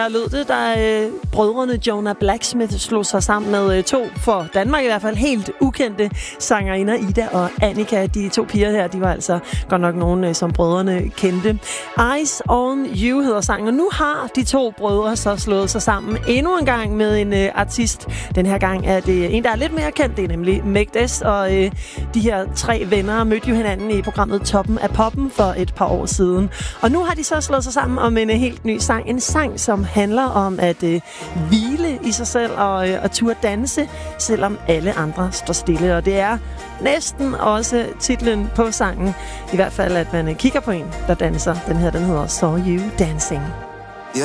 Der lød det, da brødrene Jonah Blacksmith slog sig sammen med to, for Danmark i hvert fald, helt ukendte sangerinder, Ida og Annika. De to piger her, de var altså godt nok nogen, som brødrene kendte. Eyes on You hedder sangen, og nu har de to brødre så slået sig sammen endnu en gang med en artist. Den her gang er det en, der er lidt mere kendt, det er nemlig Meg Des, og de her tre venner mødte jo hinanden i programmet Toppen af Poppen for et par år siden. Og nu har de så slået sig sammen om en helt ny sang. En sang, som handler om at hvile i sig selv og turde danse, selvom alle andre står stille. Og det er næsten også titlen på sangen. I hvert fald, at man kigger på en, der danser. Den hedder Saw You Dancing.